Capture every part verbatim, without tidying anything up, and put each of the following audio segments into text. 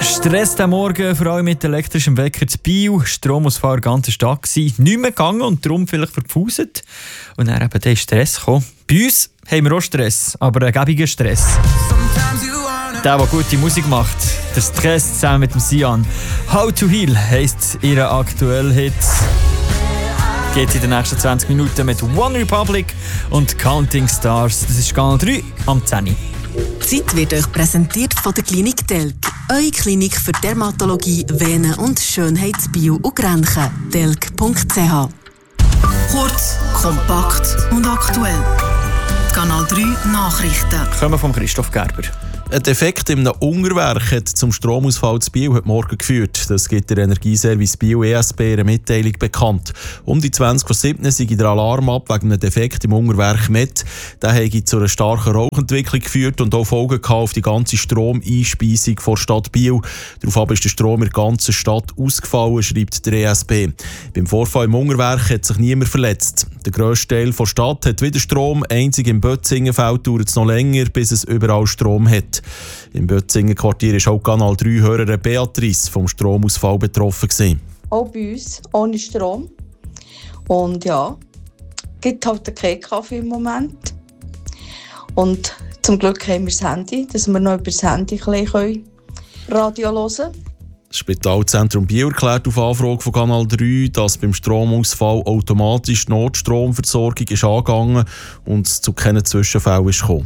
Stress am Morgen, vor allem mit elektrischem Wecker zu Biel. Stromausfall der ganzen Stadt gsi, nicht mehr gegangen und darum vielleicht verpfuset. Und dann eben der Stress gekommen. Bei uns haben wir auch Stress, aber einen gäbigen Stress. Der, der gute Musik macht, der Stress zusammen mit dem Sian. How to Heal heisst ihr aktueller Hit. Geht in den nächsten zwanzig Minuten mit One Republic und Counting Stars. Das ist Kanal drei am zehn Uhr. Die Zeit wird euch präsentiert von der Klinik Telk. Eure Klinik für Dermatologie, Venen- und Schönheitsbio und Grenchen. telk punkt c h. Kurz, kompakt und aktuell. Kanal drei Nachrichten. Kommen von Christoph Gerber. Ein Defekt in einem Unterwerk hat zum Stromausfall zu Biel heute Morgen geführt. Das gibt der Energieservice Biel E S B eine Mitteilung bekannt. Um die zwanzig vor sieben sei der Alarm ab wegen einem Defekt im Unterwerk Met. Der hat zu einer starken Rauchentwicklung geführt und auch Folgen auf die ganze Stromeinspeisung der Stadt Biel. Daraufhin ist der Strom in der ganzen Stadt ausgefallen, schreibt der E S B. Beim Vorfall im Unterwerk hat sich niemand verletzt. Der grösste Teil der Stadt hat wieder Strom. Einzig im Bötzingenfeld dauert es noch länger, bis es überall Strom hat. Im Bötzingen Quartier war auch Kanal drei Hörerin Beatrice vom Stromausfall betroffen gewesen. Auch bei uns, ohne Strom. Und ja, es gibt halt keinen Kaffee im Moment. Und zum Glück haben wir das Handy, dass wir noch über das Handy ein bisschen Radio hören können. Das Spitalzentrum Biel erklärt auf Anfrage von Kanal drei, dass beim Stromausfall automatisch die Notstromversorgung ist angegangen und es zu keinen Zwischenfällen ist gekommen.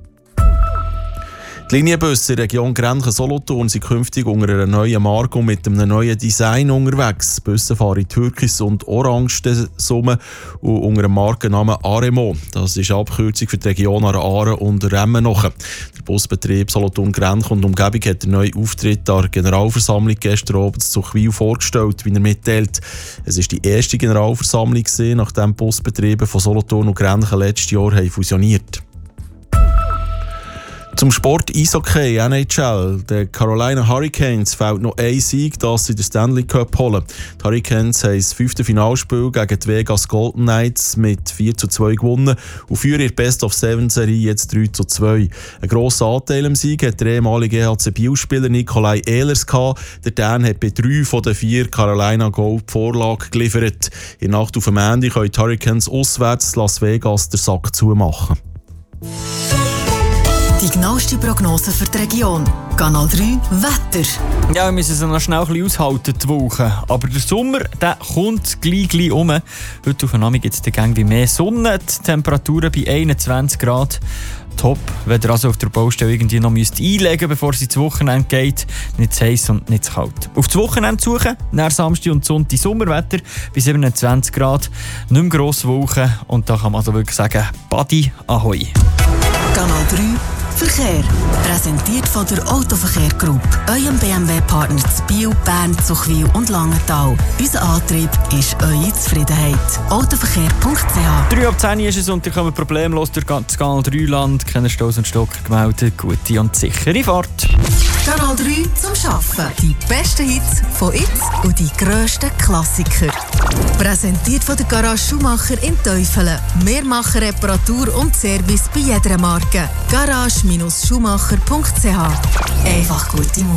Die Linienbusse in der Region Grenchen-Solothurn sind künftig unter einer neuen Marke und mit einem neuen Design unterwegs. Die Busse fahren in Türkis und Orange Summe und unter dem Markennamen Aremo. Das ist eine Abkürzung für die Region Aare und Remmenochen. Der Busbetrieb Solothurn-Grenchen und Umgebung hat den neuen Auftritt an der Generalversammlung gestern Abend zu Chwil vorgestellt, wie er mitteilt. Es war die erste Generalversammlung, nachdem die Busbetriebe von Solothurn und Grenchen letztes Jahr haben fusioniert. Zum Sport Eishockey N H L. Den Carolina Hurricanes fehlt noch ein Sieg, dass sie den Stanley Cup holen. Die Hurricanes haben das fünfte Finalspiel gegen die Vegas Golden Knights mit vier zu zwei gewonnen und führen ihre Best-of-Seven-Serie jetzt drei zu zwei. Ein grosser Anteil am Sieg hat der ehemalige E H C Biel-Spieler Nikolai Ehlers gehabt. Der Dan hat bei drei von den vier Carolina Gold die Vorlage geliefert. In der Nacht auf dem Ende können die Hurricanes auswärts Las Vegas den Sack zumachen. Die genaueste Prognose für die Region. Kanal drei Wetter. Ja, wir müssen es noch schnell ein bisschen aushalten, die Woche. Aber der Sommer, der kommt gleich, gleich um. Heute auf der Nacht gibt es dann wie mehr Sonne. Die Temperaturen bei einundzwanzig Grad. Top, wenn ihr also auf der Baustelle irgendwie noch müsst einlegen müsst, bevor es ins Wochenende geht. Nicht zu heiß und nicht zu kalt. Auf das Wochenende suchen, nach Samstag und Sonntag Sommerwetter bei siebenundzwanzig Grad. Nicht mehr grosse Wolken. Und da kann man also wirklich sagen, Badi Ahoi. Kanal drei Verkehr. Präsentiert von der Autoverkehr Group. Eurem B M W-Partner zu Biel, Bern, Zuchwil und Langenthal. Unser Antrieb ist eure Zufriedenheit. autoverkehr punkt c h. drei ab zehn ist es und ihr kommt problemlos durch das Kanal drei Land. Keine Staus und Stocker gemeldet. Gute und sichere Fahrt. Kanal drei zum Schaffen. Die besten Hits von jetzt und die grössten Klassiker. Präsentiert von der Garage Schumacher in Teufelen. Wir machen Reparatur und Service bei jeder Marke. garage Schumacher punkt c h. Einfach gute Musik.